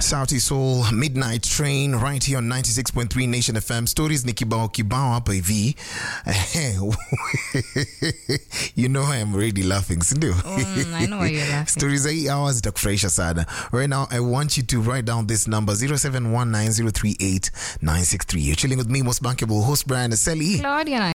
Sauti Soul Midnight Train right here on 96.3 Nation FM. Stories ni kibao hapa hivi. You know I am already laughing, sindio? I know why you're laughing. Stories za hii hours itakufurahisha sana. Right now I want you to write down this number 0719038963. You're chilling with me, most bankable host Brian Aseli. Claudia.